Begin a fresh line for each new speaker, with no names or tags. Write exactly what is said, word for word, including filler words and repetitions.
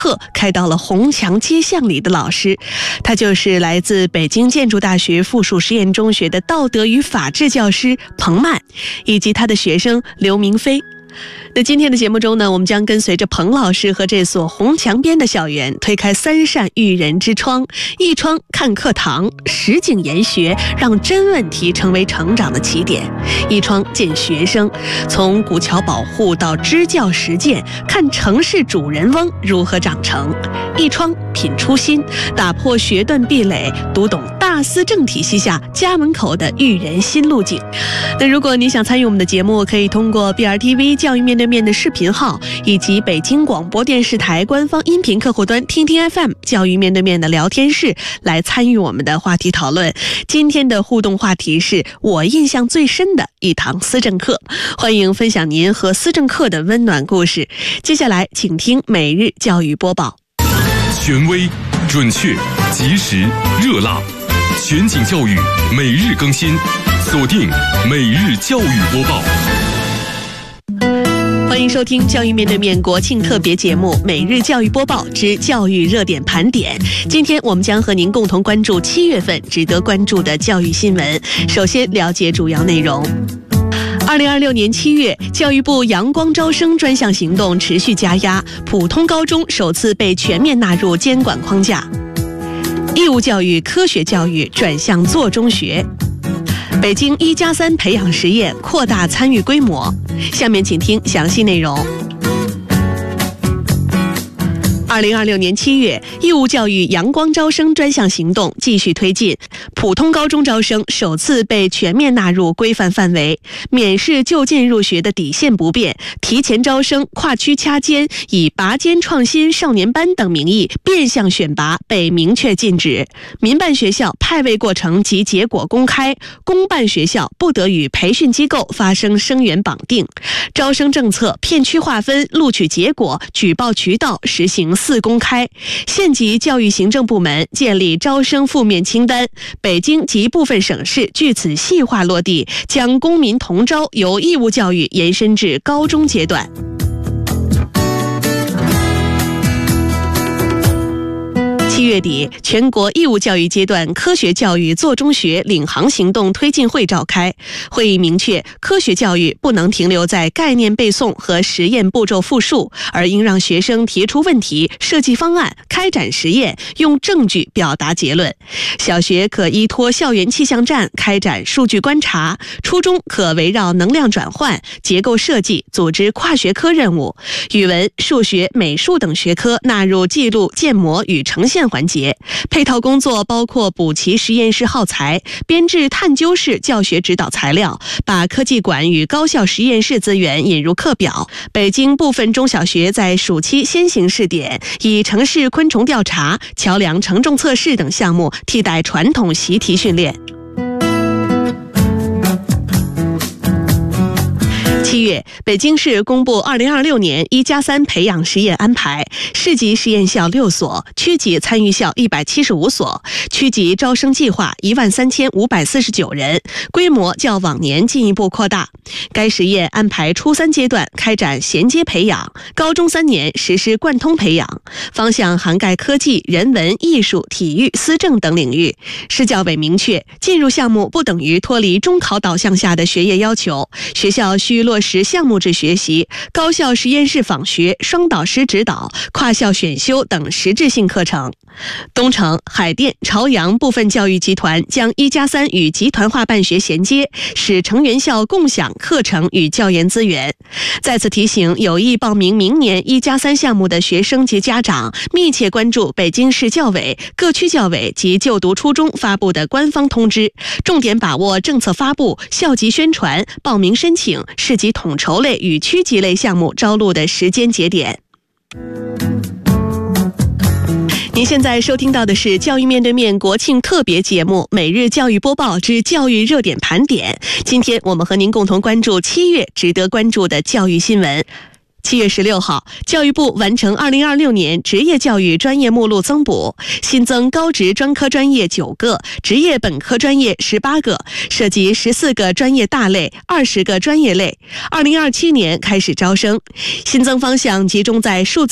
课开到了红墙街巷里的老师，他就是来自北京建筑大学附属实验中学的道德与法治教师彭曼，以及他的学生刘明飞。那今天的节目中呢，我们将跟随着彭老师和这所红墙边的校园，推开三扇育人之窗，一窗看课堂，实景研学，让真问题成为成长的起点；一窗见学生，从古桥保护到支教实践，看城市主人翁如何长成；一窗品初心，打破学段壁垒，读懂大思政体系下家门口的育人新路径。那如果你想参与我们的节目，可以通过 B R T V 教育面对面的视频号，以及北京广播电视台官方音频客户端听听 F M 教育面对面的聊天室来参与我们的话题讨论。今天的互动话题是我印象最深的一堂思政课，欢迎分享您和思政课的温暖故事。接下来请听每日教育播报。
权威、准确、及时、热辣，全景教育每日更新，锁定每日教育播报。
欢迎收听教育面对面国庆特别节目每日教育播报之教育热点盘点。今天我们将和您共同关注七月份值得关注的教育新闻。首先了解主要内容。二零二六年七月，教育部阳光招生专项行动持续加压，普通高中首次被全面纳入监管框架。义务教育、科学教育转向做中学。北京一加三培养实验扩大参与规模。下面请听详细内容。二零二六年七月，义务教育阳光招生专项行动继续推进，普通高中招生首次被全面纳入规范范围，免试就近入学的底线不变，提前招生、跨区掐尖、以拔尖创新少年班等名义变相选拔被明确禁止。民办学校派位过程及结果公开，公办学校不得与培训机构发生生源绑定。招生政策、片区划分、录取结果、举报渠道实行四公开，县级教育行政部门建立招生负面清单，北京及部分省市据此细化落地，将公民同招由义务教育延伸至高中阶段。七月底，全国义务教育阶段科学教育做中学领航行动推进会召开。会议明确，科学教育不能停留在概念背诵和实验步骤复述，而应让学生提出问题、设计方案、开展实验，用证据表达结论。小学可依托校园气象站开展数据观察，初中可围绕能量转换、结构设计组织跨学科任务，语文、数学、美术等学科纳入记录、建模与呈现环节。配套工作包括补齐实验室耗材，编制探究式教学指导材料，把科技馆与高校实验室资源引入课表。北京部分中小学在暑期先行试点，以城市昆虫调查、桥梁承重测试等项目替代传统习题训练。七月，北京市公布二零二六年一加三培养实验安排，市级实验校六所，区级参与校一百七十五所，区级招生计划一万三千五百四十九人，规模较往年进一步扩大。该实验安排初三阶段开展衔接培养，高中三年实施贯通培养，方向涵盖科技、人文、艺术、体育、思政等领域。市教委明确，进入项目不等于脱离中考导向下的学业要求，学校需落实项目制学习、高校实验室访学、双导师指导、跨校选修等实质性课程。东城、海淀、朝阳部分教育集团将一加三与集团化办学衔接，使成员校共享课程与教研资源。再次提醒有意报名明年一加三项目的学生及家长，密切关注北京市教委、各区教委及就读初中发布的官方通知，重点把握政策发布、校级宣传、报名申请、市级统筹类与区级类项目招录的时间节点。您现在收听到的是教育面对面国庆特别节目每日教育播报之教育热点盘点。今天我们和您共同关注七月值得关注的教育新闻。七月十六号，教育部完成二零二六年职业教育专业目录增补，新增高职专科专业九个，职业本科专业十八个，涉及十四个专业大类、二十个专业类。二零二七年开始招生，新增方向集中在数字